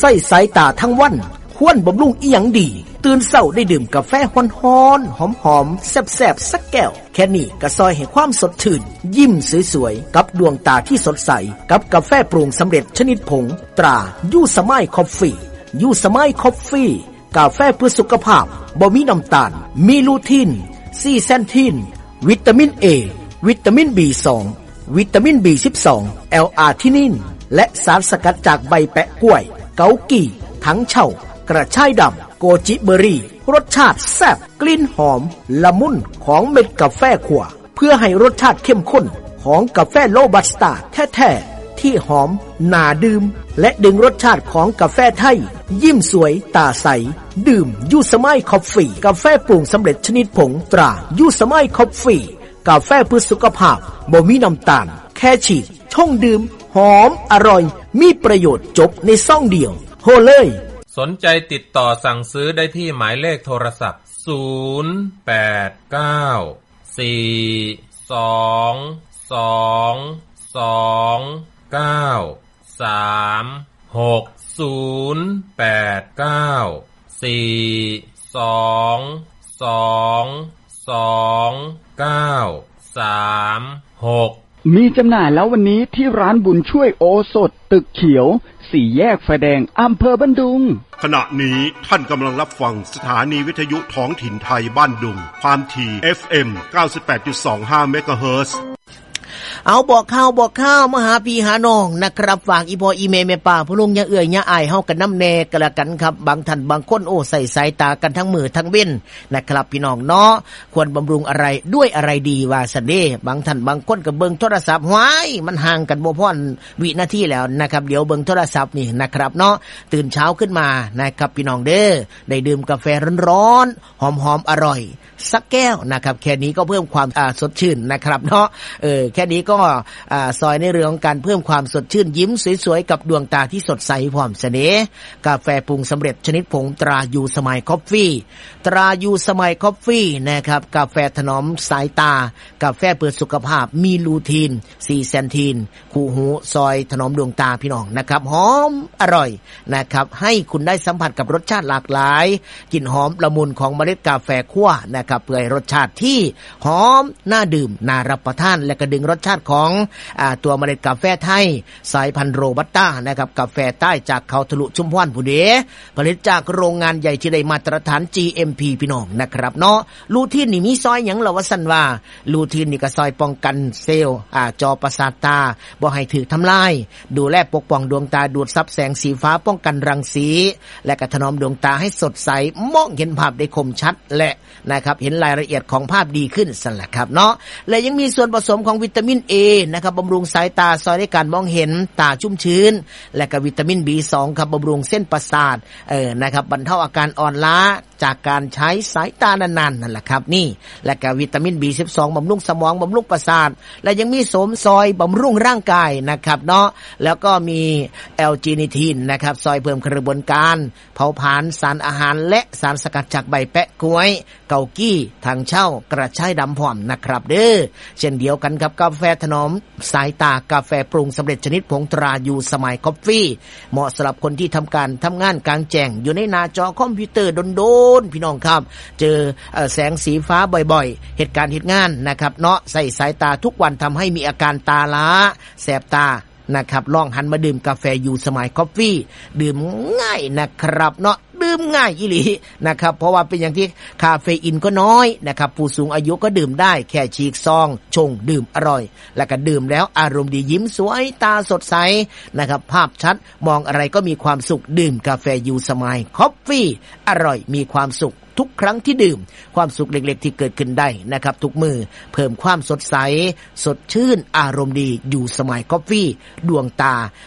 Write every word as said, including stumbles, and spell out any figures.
ใส่สายตาทั้งวันควรบำรุงอีหยังดีตื่นเช้าได้ดื่มกาแฟฮ้อนๆหอมๆแซ่บๆสักแก้วแค่นี้ก็ซอยให้ความสดชื่นยิ้มสวยๆกับดวงตาที่สดใสกับกาแฟปรุงสำเร็จชนิดผงตรายูสมัยคอฟฟี่ยูสมัยคอฟฟี่กาแฟเพื่อสุขภาพบ่มีน้ำตาลมีลูทีนซีแซนทีนวิตามิน A วิตามิน บี สอง วิตามิน บี สิบสอง แอล อาร์ ทินินและสารสกัดจากใบแปะกล้วยเกากี่ถังเช่ากระชายดำโกจิเบอรี่รสชาติแซ่บกลิ่นหอมละมุนของเม็ดกาแฟขั่วเพื่อให้รสชาติเข้มข้นของกาแฟโรบัสต้าแท้ๆที่หอมน่าดื่มและดึงรสชาติของกาแฟไทยยิ้มสวยตาใสดื่มยูสมัยคอฟฟี่กาแฟปรุงสำเร็จชนิดผงตรายูสมัยคอฟฟี่กาแฟเพื่อสุขภาพบ่มีน้ำตาลแค่ฉีดชงดื่มหอมอร่อยมีประโยชน์จบในซองเดียวโทรเลยสนใจติดต่อสั่งซื้อได้ที่หมายเลขโทรศัพท์ศูนย์ แปด เก้า สี่ สอง สอง สอง เก้า สาม หก ศูนย์ แปด เก้า สี่ สอง สอง สอง เก้า สาม หกมีจำหน่ายแล้ววันนี้ที่ร้านบุญช่วยโอสถตึกเขียวสี่แยกไฟแดงอำเภอบ้านดุงขณะนี้ท่านกำลังรับฟังสถานีวิทยุท้องถิ่นไทยบ้านดุงความถี่ เอฟ เอ็ม เก้าสิบแปดจุดสองห้า เมกะเฮิรตซ์เอาบอกข้าวบอกข้าวมาหาพี่หาน้องนะครับฝากอีพออีเมแม่ป้าผู้ลุงอย่าเอื้อยอย่าอายเฮากันน้ำแน่กันละกันครับบางท่านบางคนโอ้ใส่สายตากันทั้งมือทั้งเว้นนะครับพี่น้องเนาะควรบำรุงอะไรด้วยอะไรดีว่าซั่นเด้บางท่านบางคนก็เบิ่งโทรศัพท์ห้วยมันห่างกันบ่พอวินาทีแล้วนะครับเดี๋ยวเบิ่งโทรศัพท์นี่นะครับเนาะตื่นเช้าขึ้นมานะครับพี่น้องเด้อได้ดื่มกาแฟร้อนๆหอมๆอร่อยสักแก้วนะครับแค่นี้ก็เพิ่มความอ่าสดชื่นนะครับเนาะเออแค่นี้ก็อ่าซอยในเรื่องของการเพิ่มความสดชื่นยิ้มสวยๆกับดวงตาที่สดใสพร้อมเสน่ห์กาแฟปรุงสำเร็จชนิดผงตรายูสมัยคอฟฟี่ตรายูสมัยคอฟฟี่นะครับกาแฟถนอมสายตากาแฟเพื่อสุขภาพมีลูทีนซีแซนทีนคู่หูซอยถนอมดวงตาพี่น้องนะครับหอมอร่อยนะครับให้คุณได้สัมผัสกับรสชาติหลากหลายกลิ่นหอมละมุนของเมล็ดกาแฟคั่วนะครับเพื่อให้รสชาติที่หอมน่าดื่มน่ารับประทานและก็ดึงรสชาติของอ่าตัวเมล็ดกาแฟไทยสายพันธุ์โรบัสต้านะครับกาแฟใต้จากเขาทะลุชุมพรผู้เดผลิตจากโรงงานใหญ่ที่ได้มาตรฐาน จี เอ็ม พี พี่น้องนะครับเนาะลูทีนนี่มีซอยหยังล่ะว่าซั่นว่าลูทีนนี่ก็ซอยป้องกันเซลล์อ่าจอประสาทตาบ่ให้ถูกทำลายดูแลปกป้องดวงตาดูดซับแสงสีฟ้าป้องกันรังสีและก็ถนอมดวงตาให้สดใสมองเห็นภาพได้คมชัดและนะครับเห็นรายละเอียดของภาพดีขึ้นสั่นล่ะครับเนาะและยังมีส่วนผสมของวิตามิน A นะครับบำรุงสายตาซอยในการมองเห็นตาชุ่มชื้นและก็วิตามิน บี สอง ครับบำรุงเส้นประสาทเออนะครับบรรเทาอาการอ่อนล้าจากการใช้สายตานานๆนั่นแหละครับนี่และก็วิตามิน บี สิบสอง บำรุงสมองบำรุงประสาทและยังมีโสมซอยบำรุงร่างกายนะครับเนาะแล้วก็มีแอลจินิทินนะครับซอยเพิ่มกระบวนการเผาผลาญสารอาหารและสารสกัดจากใบแปะกล้วยเกากี้ทางเช่ากระชายดำพร้อมนะครับเด้อเช่นเดียวกันกับกาแฟถนอมสายตากาแฟปรุงสำเร็จชนิดผงตรายูสมัยคอฟฟี่เหมาะสำหรับคนที่ทำการทำงานกลางแจ้งอยู่ในหน้าจอคอมพิวเตอร์โดนๆพี่น้องครับเจอแสงสีฟ้าบ่อยๆเหตุการณ์เหตุงานนะครับเนาะใส่สายตาทุกวันทำให้มีอาการตาล้าแสบตานะครับลองหันมาดื่มกาแฟยูสมัยคอฟฟี่ดื่มง่ายนะครับเนาะดื่มง่ายอีหลีนะครับเพราะว่าเป็นอย่างที่คาเฟอีนก็น้อยนะครับผู้สูงอายุก็ดื่มได้แค่ฉีกซองชงดื่มอร่อยแล้วก็ดื่มแล้วอารมณ์ดียิ้มสวยตาสดใสนะครับภาพชัดมองอะไรก็มีความสุขดื่มกาแฟยูสมัยคอฟฟี่อร่อยมีความสุขทุกครั้งที่ดื่มความสุขเล็กๆที่เกิดขึ้นได้นะครับทุกมือเพิ่มความสดใสสดชื่นอารมณ์ดีอยู่สมัยคอฟฟี่ดวงตา